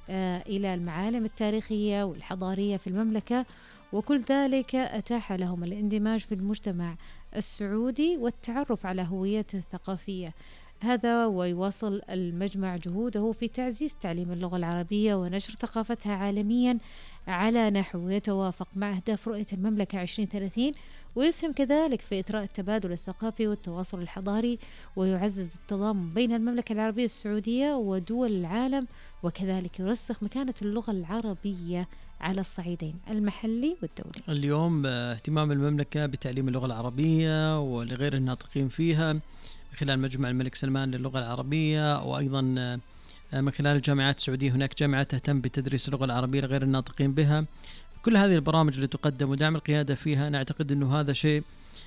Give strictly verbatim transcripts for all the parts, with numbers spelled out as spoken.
إلى المعالم التاريخية والحضارية في المملكة، وكل ذلك أتاح لهم الاندماج في المجتمع السعودي والتعرف على هويته الثقافية. هذا ويواصل المجمع جهوده في تعزيز تعليم اللغة العربية ونشر ثقافتها عالميا على نحو يتوافق مع أهداف رؤية المملكة عشرين ثلاثين، ويسهم كذلك في إثراء التبادل الثقافي والتواصل الحضاري، ويعزز التضامن بين المملكة العربية السعودية ودول العالم، وكذلك يرسخ مكانة اللغة العربية على الصعيدين المحلي والدولي. اليوم اهتمام المملكة بتعليم اللغة العربية ولغير الناطقين فيها من خلال مجمع الملك سلمان للغة العربية، وأيضا من خلال الجامعات السعودية هناك جامعة تهتم بتدريس اللغة العربية لغير الناطقين بها. كل هذه البرامج اللي تقدم ودعم القيادة فيها، أنا أعتقد أنه هذا شيء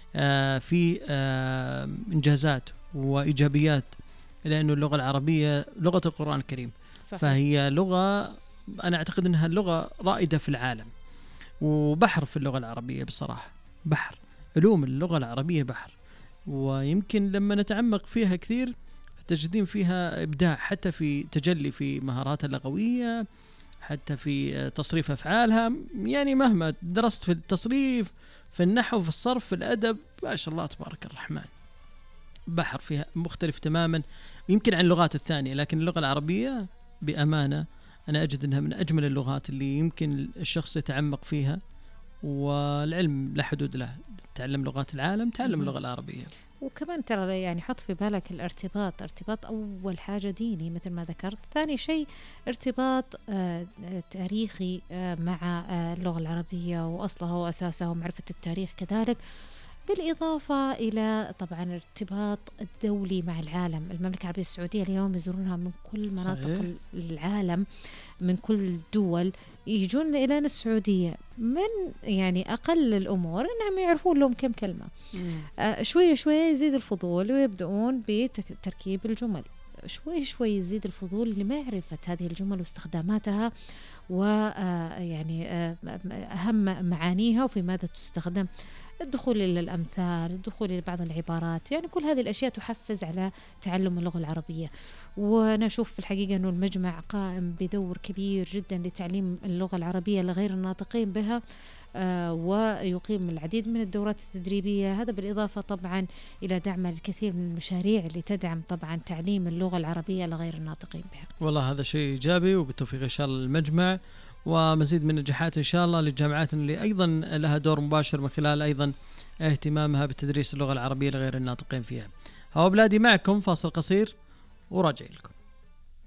في إنجازات وإيجابيات، لأنه اللغة العربية لغة القرآن الكريم. صحيح. فهي لغة أنا أعتقد أنها اللغة رائدة في العالم، وبحر في اللغة العربية بصراحة، بحر علوم اللغة العربية بحر، ويمكن لما نتعمق فيها كثير تجدين فيها إبداع، حتى في تجلي في مهاراتها اللغوية، حتى في تصريف أفعالها. يعني مهما درست في التصريف، في النحو، في الصرف، في الأدب، ما شاء الله تبارك الرحمن، بحر فيها مختلف تماما يمكن عن اللغات الثانية. لكن اللغة العربية بأمانة أنا أجد أنها من أجمل اللغات اللي يمكن الشخص يتعمق فيها، والعلم لا حدود له. تعلم لغات العالم، تعلم اللغة العربية. وكمان ترى يعني حط في بالك الارتباط، ارتباط أول حاجة ديني مثل ما ذكرت، ثاني شيء ارتباط آه تاريخي آه مع آه اللغة العربية وأصلها وأساسها ومعرفة التاريخ كذلك، بالإضافة إلى طبعا الارتباط الدولي مع العالم. المملكة العربية السعودية اليوم يزورونها من كل مناطق صحيح. العالم، من كل الدول يجون إلى السعودية. من يعني أقل الأمور أنهم يعرفون لهم كم كلمة. آه شوية شوية يزيد الفضول ويبدأون بتركيب الجمل، شوي شوي يزيد الفضول لمعرفة هذه الجمل واستخداماتها، ويعني أهم معانيها وفي ماذا تستخدم، الدخول إلى الأمثال، الدخول إلى بعض العبارات. يعني كل هذه الأشياء تحفز على تعلم اللغة العربية. وأنا أشوف في الحقيقة أنه المجمع قائم بدور كبير جدا لتعليم اللغة العربية لغير الناطقين بها، آه ويقيم العديد من الدورات التدريبية. هذا بالإضافة طبعا إلى دعم الكثير من المشاريع اللي تدعم طبعا تعليم اللغة العربية لغير الناطقين بها. والله هذا شيء إيجابي، وبالتوفيق إن شاء الله المجمع، ومزيد من النجاحات إن شاء الله للجامعات اللي أيضا لها دور مباشر من خلال أيضا اهتمامها بتدريس اللغة العربية لغير الناطقين فيها. هوا بلادي معكم فاصل قصير وراجع لكم.